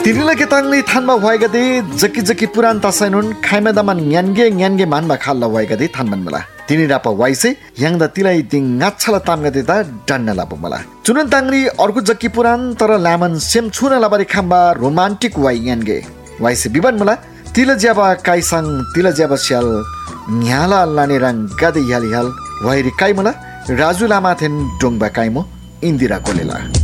तिनीला के तांगली थानमा भएका दे जकी जकी पुरान तासाइनुन खाइमा दामान न्यान्गे मानमा खाल्ला भएका दे थानमान मला तिनी रापा वाइसे याङदा तिलाई दिङ गाछला तामगा देता डन्ना लाबो मला चुनन तांगली अर्को जकी पुरान तर लामन सेम छुना लाबारी खाम्बा रोमान्टिक वाइ यान्गे वाइसे बिबान मला तिला ज्याबा काइसाङ तिला ज्याबा स्याल न्याला लाने रङ गादे याल वाइरी काइ मला राजु लामा थेन डोङबा काइमो इन्दिरा कोलेला